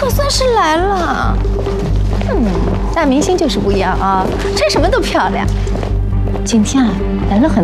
就算是来了，大明星就是不一样啊，穿什么都漂亮。今天啊，来了很